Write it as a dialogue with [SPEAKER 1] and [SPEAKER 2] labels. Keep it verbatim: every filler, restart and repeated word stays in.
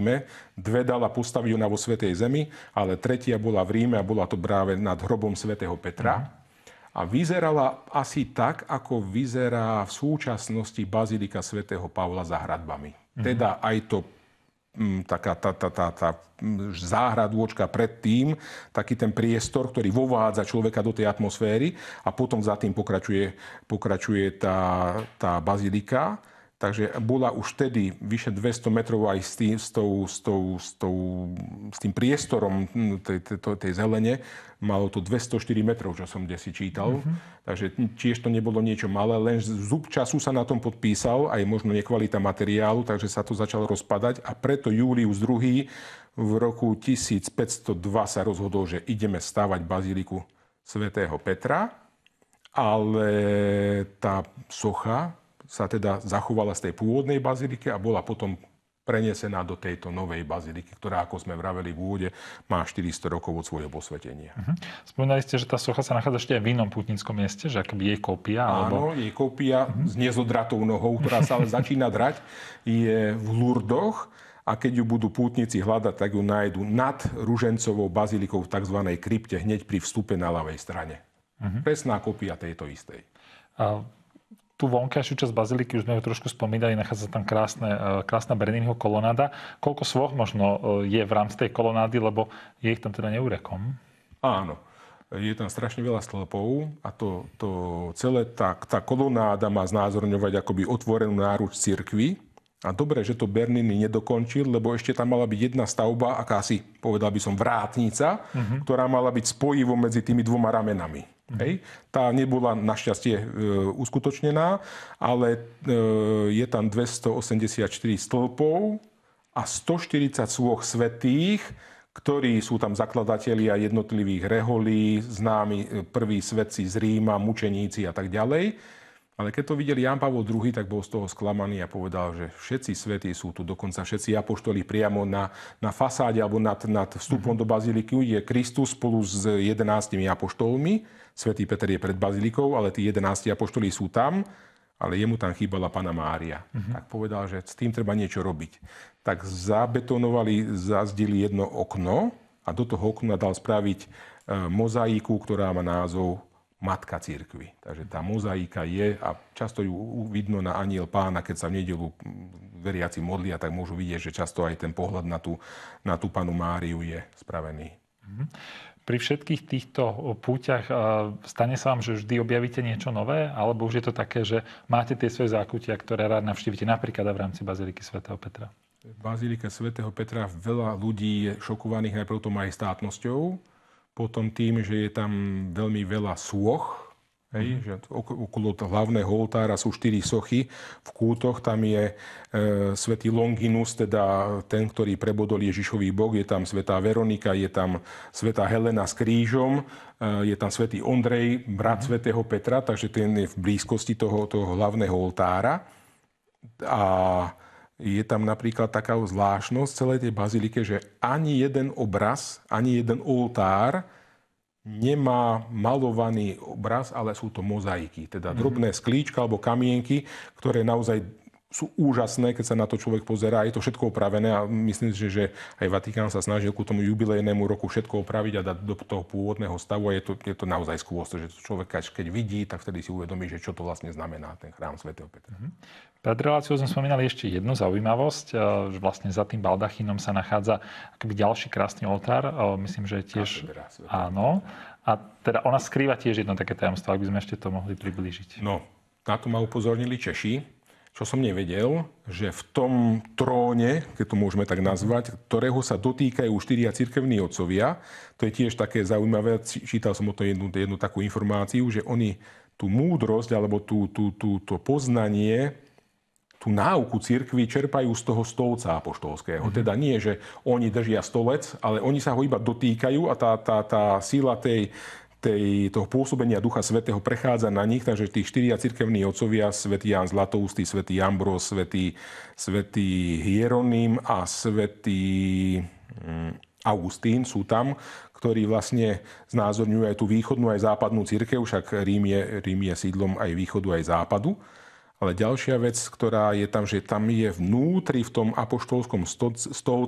[SPEAKER 1] Ríme. Dve dala postaviť ona vo Svätej Zemi, ale tretia bola v Ríme a bola to práve nad hrobom svätého Petra. Mm. A vyzerala asi tak, ako vyzerá v súčasnosti bazilika svätého Pavla za hradbami. Mm. Teda aj to taká tá, tá, tá, tá záhradôčka pred tým, taký ten priestor, ktorý vovádza človeka do tej atmosféry a potom za tým pokračuje, pokračuje tá, tá bazilika. Takže bola už vtedy vyše dvesto metrov aj s tým, s tou, s tou, s tou, s tým priestorom tej, tej, tej zelene. Malo to dvestoštyri metrov, čo som desi čítal. Mm-hmm. Takže tiež to nebolo niečo malé, len zub času sa na tom podpísal, aj možno nekvalita materiálu, takže sa to začalo rozpadať. A preto Július druhý. v roku tisícpäťstodva sa rozhodol, že ideme stavať bazíliku svätého Petra, ale tá socha sa teda zachovala z tej pôvodnej bazíliky a bola potom prenesená do tejto novej bazíliky, ktorá, ako sme vraveli v úvode, má štyristo rokov od svojho posvetenia. Uh-huh.
[SPEAKER 2] Spomínali ste, že tá socha sa nachádza ešte aj v inom pútnickom mieste, že akoby jej kópia? Alebo...
[SPEAKER 1] Áno, jej kópia uh-huh. s nezodratou nohou, ktorá sa ale začína drať, je v Lurdoch a keď ju budú pútnici hľadať, tak ju nájdu nad ružencovou bazílikou v tzv. Krypte, hneď pri vstupe na ľavej strane. Uh-huh. Presná kópia tejto istej.
[SPEAKER 2] A... Tú vonkajšiu časť baziliky, už sme ju trošku spomínali, nachádza tam krásne, krásna Berniniho kolonáda. Koľko svoch možno je v rámci tej kolonády, lebo je ich tam teda neurekom?
[SPEAKER 1] Áno. Je tam strašne veľa stĺpov a to, to celé, tá, tá kolonáda má znázorňovať akoby otvorenú náruč cirkvi. A dobre, že to Bernini nedokončil, lebo ešte tam mala byť jedna stavba, akási, povedal by som, vrátnica, uh-huh. ktorá mala byť spojivom medzi tými dvoma ramenami. Hej. Tá nebola našťastie e, uskutočnená, ale e, je tam dvestoosemdesiatštyri stĺpov a stoštyridsať sôch svätých, ktorí sú tam zakladatelia jednotlivých reholí, známi prví svätci z Ríma, mučeníci a tak ďalej. Ale keď to videl Ján Pavol druhý, tak bol z toho sklamaný a povedal, že všetci svätí sú tu, dokonca všetci apoštoli priamo na, na fasáde alebo nad, nad vstupom do bazíliky je Kristus spolu s jedenástimi apoštolmi. Svätý Peter je pred bazílikou, ale tí jedenásti apoštoli sú tam, ale jemu tam chýbala Panna Mária. Uh-huh. Tak povedal, že s tým treba niečo robiť. Tak zabetonovali, zazdili jedno okno a do toho okna dal spraviť mozaiku, ktorá má názov Matka cirkvi. Takže tá mozaika je a často ju vidno na Anjel Pána, keď sa v nedeľu veriaci modlia, tak môžu vidieť, že často aj ten pohľad na tú, na tú Pannu Máriu je spravený.
[SPEAKER 2] Pri všetkých týchto púťach stane sa vám, že vždy objavíte niečo nové? Alebo už je to také, že máte tie svoje zákutia, ktoré rád navštívite napríklad aj v rámci bazíliky svätého Petra?
[SPEAKER 1] V bazílike svätého Petra veľa ľudí je šokovaných najprv tou majestátnosťou, potom tým, že je tam veľmi veľa sôch, hej, mm. že okolo hlavného oltára sú štyri sochy. V kútoch tam je e, svätý Longinus, teda ten, ktorý prebodol Ježišový bok. Je tam svätá Veronika, je tam svätá Helena s krížom, e, je tam svätý Ondrej, brat mm. svätého Petra, takže ten je v blízkosti toho, toho hlavného oltára. A je tam napríklad taká zvláštnosť celej tej bazilike, že ani jeden obraz, ani jeden oltár nemá malovaný obraz, ale sú to mozaiky. Teda drobné sklíčka alebo kamienky, ktoré naozaj sú úžasné, keď sa na to človek pozerá. Je to všetko opravené a myslím si, že aj Vatikán sa snažil ku tomu jubilejnému roku všetko opraviť a dať do toho pôvodného stavu. A je to, je to naozaj skôr, že to človek, keď vidí, tak vtedy si uvedomí, že čo to vlastne znamená ten chrám svätého Petra.
[SPEAKER 2] Mm-hmm. Pred reláciou sme spomínali ešte jednu zaujímavosť, že vlastne za tým baldachínom sa nachádza akoby ďalší krásny oltár. Myslím, že je tiež... Áno. A teda ona skrýva tiež jedno také tajomstvo, ak by sme ešte to mohli priblížiť.
[SPEAKER 1] No, na to ma upozornili Češi. Čo som nevedel, že v tom tróne, keď to môžeme tak nazvať, ktorého sa dotýkajú štyria cirkevní otcovia, to je tiež také zaujímavé, čítal som o to jednu, jednu takú informáciu, že oni tú múdrosť alebo tú, tú, tú, to poznanie, tú náuku cirkvi čerpajú z toho stolca apoštolského. Mm-hmm. Teda nie, že oni držia stolec, ale oni sa ho iba dotýkajú a tá, tá, tá síla tej Tej, toho pôsobenia Ducha Svätého prechádza na nich, takže tí štyria cirkevní otcovia, svätý Ján Zlatoústy, svätý Ambros, svätý, svätý Hieronym a svätý Augustín sú tam, ktorí vlastne znázorňujú aj tú východnú, aj západnú cirkev, však Rím je, Rím je sídlom aj východu, aj západu. Ale ďalšia vec, ktorá je tam, že tam je vnútri v tom apoštolskom stolci